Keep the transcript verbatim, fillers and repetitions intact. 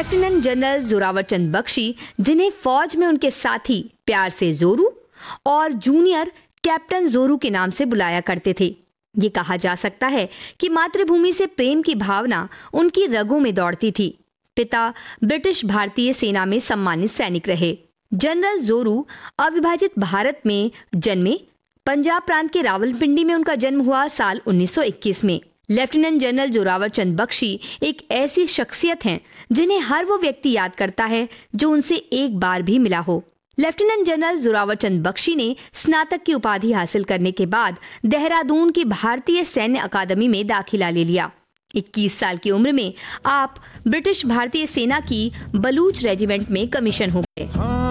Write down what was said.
Lieutenant general Zorawar चंद बख्शी, जिन्हें फौज में उनके साथी प्यार से जोरू और जूनियर कैप्टन जोरू के नाम से बुलाया करते थे। ये कहा जा सकता है कि मातृभूमि से प्रेम की भावना उनकी रगों में दौड़ती थी। पिता ब्रिटिश भारतीय सेना में सम्मानित सैनिक रहे। जनरल जोरू अविभाजित भारत में जन्मे। पंजाब प्रांत के रावलपिंडी में उनका जन्म हुआ साल उन्नीस सौ इक्कीस में। लेफ्टिनेंट जनरल जोरावर चंद बख्शी एक ऐसी शख्सियत हैं जिन्हें हर वो व्यक्ति याद करता है जो उनसे एक बार भी मिला हो। लेफ्टिनेंट जनरल जोरावर चंद बख्शी ने स्नातक की उपाधि हासिल करने के बाद देहरादून की भारतीय सैन्य अकादमी में दाखिला ले लिया। इक्कीस साल की उम्र में आप ब्रिटिश भारतीय सेना की बलूच रेजिमेंट में कमीशन हो गए।